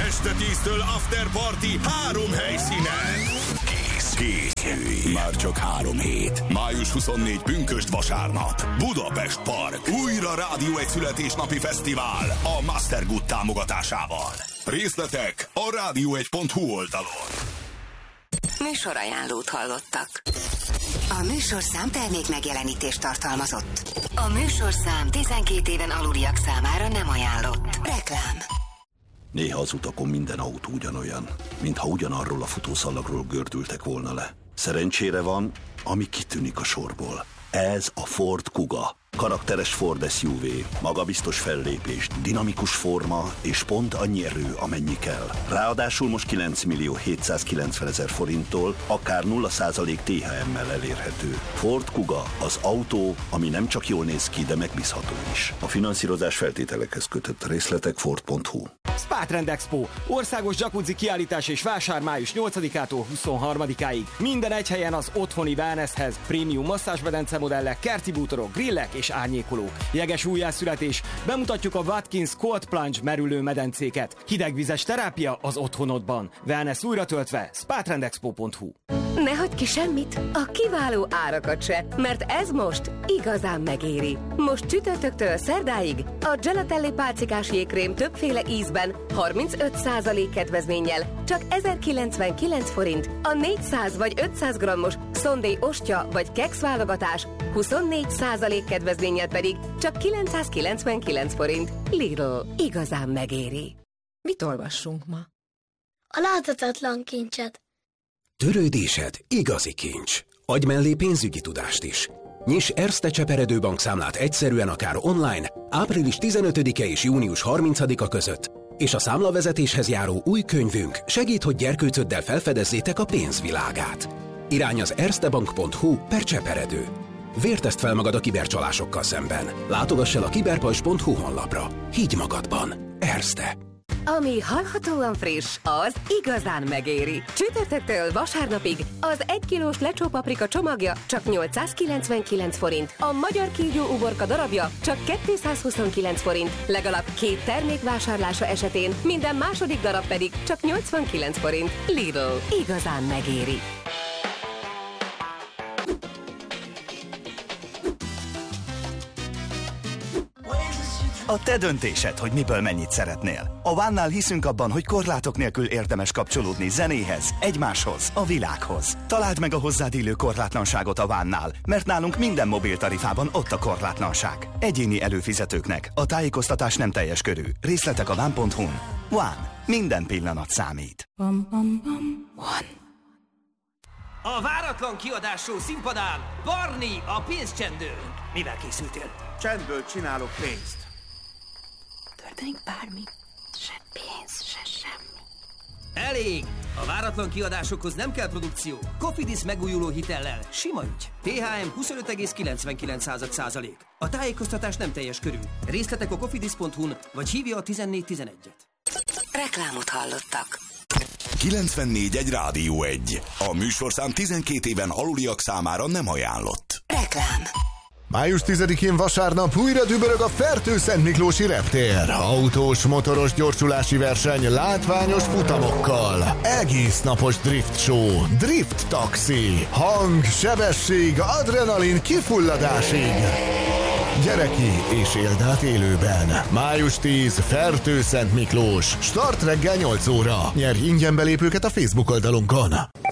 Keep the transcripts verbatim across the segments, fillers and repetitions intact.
Este tíztől After Party három helyszínen. Kész, készülj. Már csak három hét. május huszonnégy pünkösd vasárnap. Budapest Park. Újra Rádió egy születésnapi fesztivál a Mastergood támogatásával. Részletek a rádió egy pont hu oldalon. Műsorajánlót hallottak. A műsorszám termék megjelenítést tartalmazott. A műsorszám tizenkét éven aluliak számára nem ajánlott. Reklám. Néha az utakon minden autó ugyanolyan, mintha ugyanarról a futószalagról gördültek volna le. Szerencsére van, ami kitűnik a sorból. Ez a Ford Kuga. Karakteres Ford es u vé, magabiztos fellépés, dinamikus forma és pont annyi erő, amennyi kell. Ráadásul most kilenc millió hétszázkilencvenezer forinttól akár nulla százalék té há emmel elérhető. Ford Kuga, az autó, ami nem csak jól néz ki, de megbízható is. A finanszírozás feltételekhez kötött. Részletek ford pont hu. Spa Trend Expo. Országos jacuzzi kiállítás és vásár május nyolcadikától huszonharmadikáig. Minden egy helyen az otthoni wellnesshez. Prémium masszázsmedence modellek, kerti bútorok, grillek és árnyékolók. Jeges újjászületés. Bemutatjuk a Watkins Cold Plunge merülő medencéket. Hidegvizes terápia az otthonodban. Wellness újra töltve. spa trend expo pont hu. Ne hagyd ki semmit, a kiváló árakat se, mert ez most igazán megéri. Most csütörtöktől szerdáig a Gelatelli pálcikás jégkrém többféle ízben harmincöt százalék kedvezménnyel csak ezerkilencvenkilenc forint, a négyszáz vagy ötszáz grammos Sunday ostya vagy keksz válogatás huszonnégy százalék kedvezménnyel pedig csak kilencszázkilencvenkilenc forint. Lidl, igazán megéri. Mit olvassunk ma? A láthatatlan kincset. Törődésed igazi kincs. Adj mellé pénzügyi tudást is. Nyiss Erste Cseperedő bankszámlát egyszerűen akár online, április tizenötödike és június harmincadika között, és a számlavezetéshez járó új könyvünk segít, hogy gyerkőcöddel felfedezzétek a pénzvilágát. Irány az erstebank pont hu per Cseperedő. Vértezd fel magad a kibercsalásokkal szemben. Látogass el a kiberpajzs pont hu honlapra. Higgy magadban. Erste. Ami hallhatóan friss, az igazán megéri. Csütörtöktől vasárnapig az egy kilós lecsó paprika csomagja csak nyolcszázkilencvenkilenc forint, a magyar kígyó uborka darabja csak kétszázhuszonkilenc forint, legalább két termék vásárlása esetén minden második darab pedig csak nyolcvankilenc forint. Lidl, igazán megéri. A te döntésed, hogy miből mennyit szeretnél. A One-nál hiszünk abban, hogy korlátok nélkül érdemes kapcsolódni zenéhez, egymáshoz, a világhoz. Találd meg a hozzád illő korlátlanságot a One-nál, mert nálunk minden mobiltarifában ott a korlátlanság. Egyéni előfizetőknek a tájékoztatás nem teljes körű. Részletek a one pont hu-n. One. Minden pillanat számít. Bam, bam, bam. One. A váratlan kiadású színpadán Barni a pénzcsendő. Mivel készültél? Csendből csinálok pénzt. Történik bármi, se pénz, se semmi. Elég! A váratlan kiadásokhoz nem kell produkció. Cofidis megújuló hitellel. Sima ügy. té há em huszonöt egész kilencvenkilenc százalék. A tájékoztatás nem teljes körű. Részletek a cofidis pont hu-n, vagy hívja a tizennégy tizenegyet. Reklámot hallottak. kilencvennégy egy Rádió egy. A műsorszám tizenkét éven aluliak számára nem ajánlott. Reklám. május tizedikén vasárnap újra dübörög a Fertő-Szentmiklósi reptér. Autós, motoros gyorsulási verseny látványos futamokkal. Egész napos drift show, drift taxi, hang, sebesség, adrenalin kifulladásig. Gyere ki és éld át élőben. május tíz, Fertő-Szentmiklós. Start reggel nyolc óra. Nyerj ingyen belépőket a Facebook oldalunkon.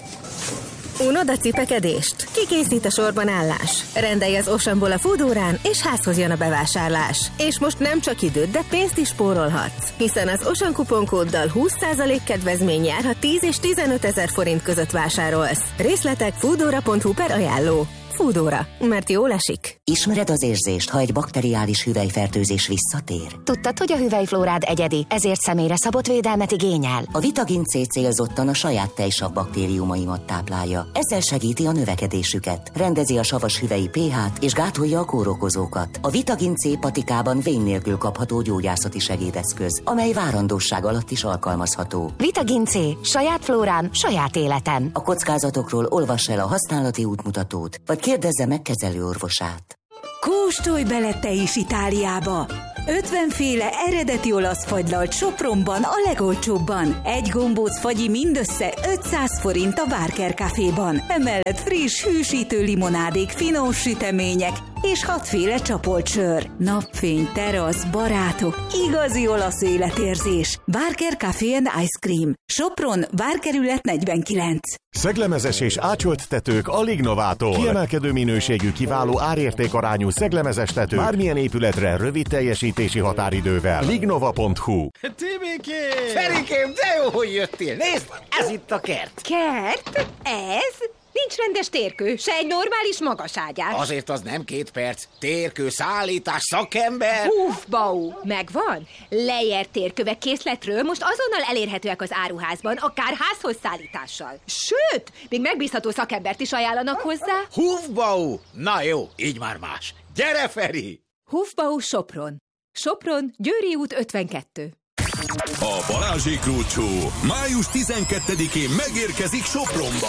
Unod a cipekedést? Kikészít a sorban állás? Rendelj az Oceanból a Foodórán, és házhoz jön a bevásárlás. És most nem csak időt, de pénzt is spórolhatsz. Hiszen az Ocean kuponkóddal húsz százalék kedvezmény jár, ha tíz és tizenöt ezer forint között vásárolsz. Részletek foodora pont hu per ajánló. Foodora, mert jól esik. Ismered az érzést, ha egy bakteriális hüvelyfertőzés visszatér? Tudtad, hogy a hüvelyflórád egyedi, ezért személyre szabott védelmet igényel? A Vitagin C célzottan a saját tejsav baktériumaimat táplálja. Ezzel segíti a növekedésüket, rendezi a savas hüvelyi pé-hát és gátolja a kórokozókat. A Vitagin C patikában vén nélkül kapható gyógyászati segédeszköz, amely várandóság alatt is alkalmazható. Vitagin C. Saját flórám, saját életem. A kockázatokról olvass el a használati útmutatót, vagy kérdezze meg kezelőorvosát. Kóstolj bele te is Itáliába! ötvenféle eredeti olasz fagylalt Sopronban a legolcsóbban. Egy gombóc fagyi mindössze ötszáz forint a Várker Caféban. Emellett friss, hűsítő limonádék, finom sütemények és hatféle csapolt sör. Napfény, terasz, barátok, igazi olasz életérzés. Várker Café and Ice Cream. Sopron, Várkerület negyvenkilenc. Szeglemezes és ácsolt tetők a Lignovától. Kiemelkedő minőségű, kiváló árértékarányú szeglemezes tető. Bármilyen épületre rövid teljesítési határidővel. lignova pont hu. Tibikém! Ferikém, de jó, hogy jöttél! Nézd, ez itt a kert! Kert? Ez? Nincs rendes térkő, se egy normális magaságyás. Azért az nem két perc. Térkő, szállítás, szakember... Húf, bau! Megvan? Lejer térkövek készletről most azonnal elérhetőek az áruházban, akár házhoz szállítással. Sőt, még megbízható szakembert is ajánlanak hozzá. Húfbau! Na jó, így már más. Gyere, Feri! Húfbau Sopron. Sopron, Győri út ötvenkettő. A Balázsék Roadshow május tizenkettedikén megérkezik Sopronba.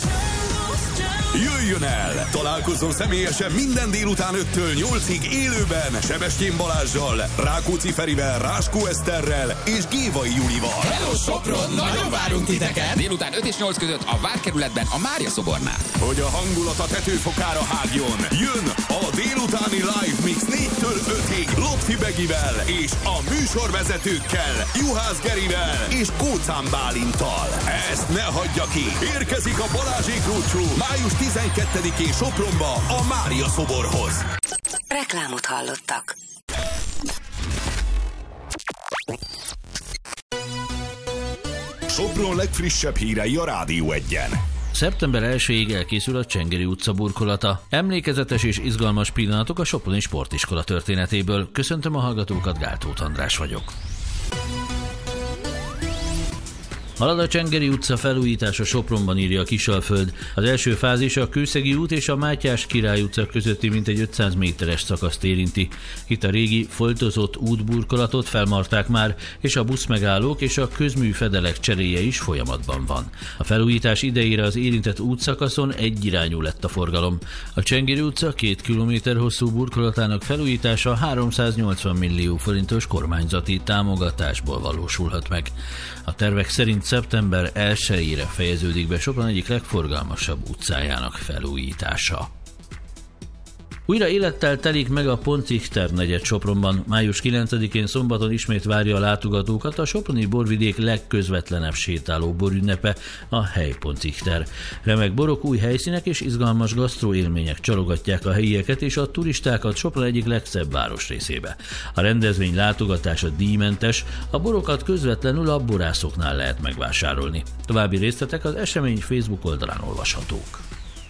Jöjjön el! Találkozzon személyesen minden délután öttől nyolcig élőben Sebestyén Balázssal, Rákóczi Ferivel, Ráskó Eszterrel és Gévai Julival. Hello Sopron! Nagyon várunk titeket! Délután öt és nyolc között a Várkerületben a Mária szobornál. Hogy a hangulat a tetőfokára hágjon, jön a délutáni live mix négytől ötig Lopti Begivel és a műsorvezetőkkel, Juhász Gerivel és Kócán Bálinttal. Ezt ne hagyja ki! Érkezik a Balázsék Roadshow május tizenkettedikén Sopronba a Mária szoborhoz. Reklámot hallottak. Sopron legfrissebb hírei a Rádió Egyen. Szeptember elsejéig elkészül a Csengeri utca burkolata. Emlékezetes és izgalmas pillanatok a Soproni Sportiskola történetéből. Köszöntöm a hallgatókat, Gáltóth András vagyok. Halad a Csengeri utca felújítása Sopronban, írja a Kisalföld. Az első fázis a Kőszegi út és a Mátyás Király utca közötti mintegy ötszáz méteres szakaszt érinti. Itt a régi foltozott útburkolatot felmarták már, és a buszmegállók és a közműfedelek cseréje is folyamatban van. A felújítás idejére az érintett útszakaszon egyirányú lett a forgalom. A Csengeri utca két kilométer hosszú burkolatának felújítása háromszáznyolcvan millió forintos kormányzati támogatásból valósulhat meg. A tervek szerint szeptember elsejére fejeződik be Sopron egyik legforgalmasabb utcájának felújítása. Újra élettel telik meg a Pontzichter negyed Sopronban. május kilencedikén szombaton ismét várja a látogatókat a soproni borvidék legközvetlenebb sétáló borünnepe, a Hely Pontzichter. Remek borok, új helyszínek és izgalmas gasztroélmények csalogatják a helyieket és a turistákat Sopron egyik legszebb városrészébe. A rendezvény látogatása díjmentes, a borokat közvetlenül a borászoknál lehet megvásárolni. További részletek az esemény Facebook oldalán olvashatók.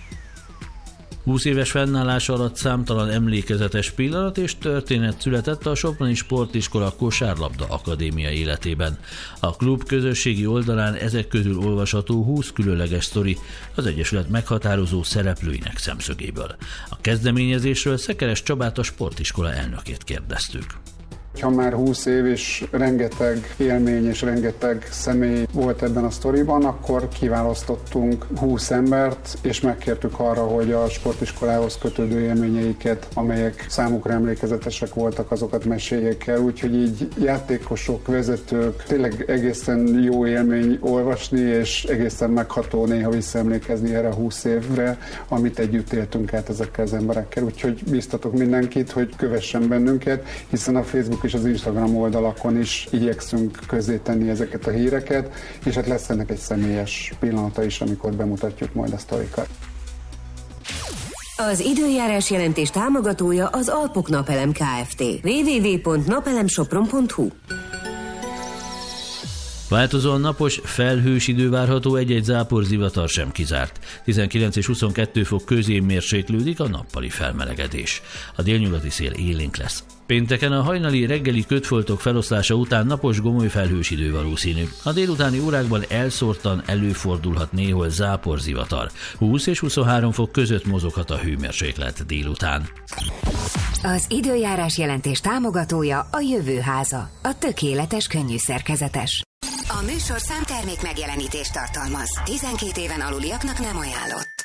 húsz éves fennállása alatt számtalan emlékezetes pillanat és történet született a Soproni Sportiskola Kosárlabda Akadémia életében. A klub közösségi oldalán ezek közül olvasható húsz különleges sztori az egyesület meghatározó szereplőinek szemszögéből. A kezdeményezésről Szekeres Csabát, a sportiskola elnökét kérdeztük. Ha már húsz év és rengeteg élmény és rengeteg személy volt ebben a sztoriban, akkor kiválasztottunk húsz embert, és megkértük arra, hogy a sportiskolához kötődő élményeiket, amelyek számukra emlékezetesek voltak, azokat meséljék el. Úgyhogy így játékosok, vezetők, tényleg egészen jó élmény olvasni, és egészen megható néha visszaemlékezni erre a húsz évre, amit együtt éltünk át ezekkel az emberekkel. Úgyhogy biztatok mindenkit, hogy kövessen bennünket, hiszen a Facebook és az Instagram oldalakon is igyekszünk közzétenni ezeket a híreket, és hát lesz ennek egy személyes pillanata is, amikor bemutatjuk majd a sztorikat. Az időjárás jelentés támogatója az Alpok Napelem Kft. double-u double-u double-u pont napelemsopron pont hu. Változóan napos, felhős idő várható, egy-egy záporzivatar sem kizárt. tizenkilenc és huszonkettő fok közé mérséklődik a nappali felmelegedés. A délnyugati szél élénk lesz. Pénteken a hajnali reggeli kötfoltok feloszlása után napos, gomoly felhős idő valószínű. A délutáni órákban elszórtan előfordulhat néhol záporzivatar. húsz és huszonhárom fok között mozoghat a hőmérséklet délután. Az időjárás jelentés támogatója a Jövőháza, a tökéletes könnyű szerkezetes. A műsor számtermék megjelenítést tartalmaz. tizenkét éven aluliaknak nem ajánlott.